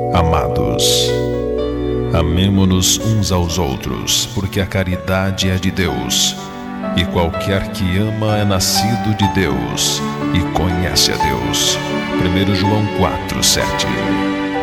Amados, amemo-nos uns aos outros, porque a caridade é de Deus, e qualquer que ama é nascido de Deus e conhece a Deus. 1 João 4:7.